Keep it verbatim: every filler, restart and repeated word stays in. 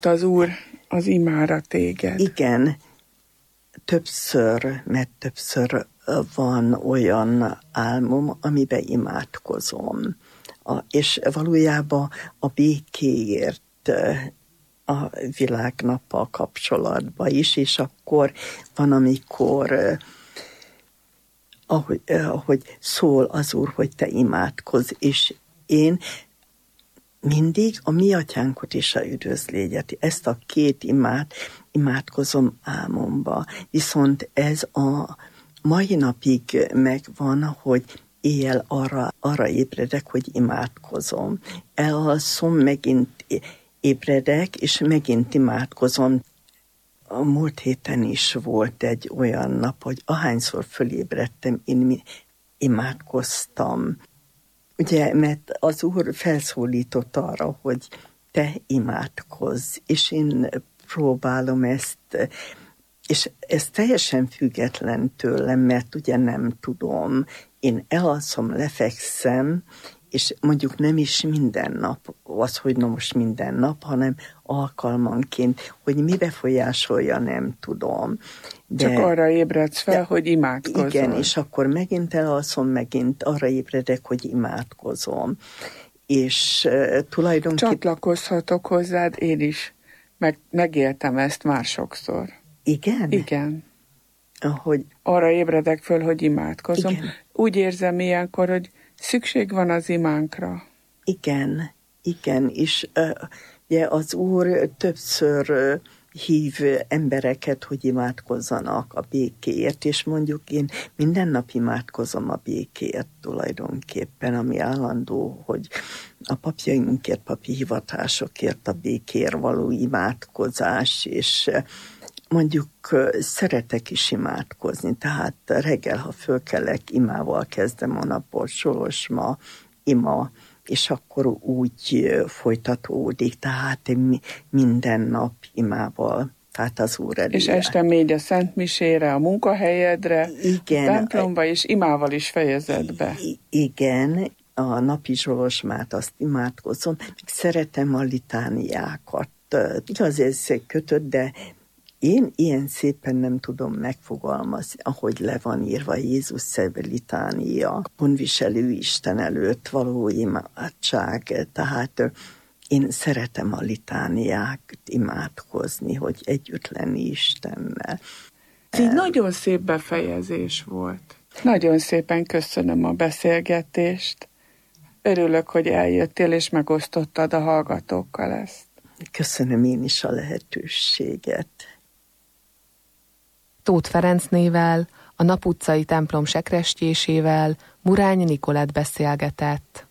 Az Úr az imára téged. Igen, többször, mert többször van olyan álmom, amiben imádkozom. A, és valójában a békéért a világnappal kapcsolatban is, és akkor van, amikor ahogy, ahogy szól az Úr, hogy te imádkozz, és én mindig a mi atyánkot és a üdvözlégyet, ezt a két imát imádkozom álmomba. Viszont ez a mai napig megvan, hogy éjjel arra, arra ébredek, hogy imádkozom. Elalszom, megint ébredek, és megint imádkozom. A múlt héten is volt egy olyan nap, hogy ahányszor fölébredtem, én imádkoztam. Ugye, mert az Úr felszólított arra, hogy te imádkozz, és én próbálom ezt, és ez teljesen független tőlem, mert ugye nem tudom. Én elalszom, lefekszem, és mondjuk nem is minden nap, az, hogy na most minden nap, hanem alkalmanként, hogy mi befolyásolja, nem tudom. De, Csak arra ébredsz fel, de, hogy imádkozol. Igen, és akkor megint elalszom, megint arra ébredek, hogy imádkozom. És uh, tulajdonképpen... Csatlakozhatok hozzád, én is. Meg, megéltem ezt már sokszor. Igen? Igen. Ahogy... Arra ébredek föl, hogy imádkozom. Igen. Úgy érzem ilyenkor, hogy szükség van az imánkra. Igen, igen, és uh, ugye az Úr többször uh, hív embereket, hogy imádkozzanak a békéért, és mondjuk én minden nap imádkozom a békéért tulajdonképpen, ami állandó, hogy a papjainkért, papi hivatásokért, a békéért való imádkozás, és uh, mondjuk szeretek is imádkozni, tehát reggel, ha fölkelek, imával kezdem a napot, Sorosma, ima, és akkor úgy folytatódik, tehát minden nap imával, tehát az Úr elé. És este mégy a Szent Misére, a munkahelyedre, igen, a templomba, és imával is fejezed be. Igen, a napi Zsolosmát azt imádkozom, meg szeretem a litániákat. Igaz, ez kötött, de én ilyen szépen nem tudom megfogalmazni, ahogy le van írva Jézus szeve litánia, gondviselő Isten előtt való imádság, tehát én szeretem a litániát imádkozni, hogy együtt lenni Istennel. Ez egy nagyon szép befejezés volt. Nagyon szépen köszönöm a beszélgetést. Örülök, hogy eljöttél és megosztottad a hallgatókkal ezt. Köszönöm én is a lehetőséget. Tóth Ferencnével, a Nap utcai templom sekrestjésével Murányi Nikolett beszélgetett.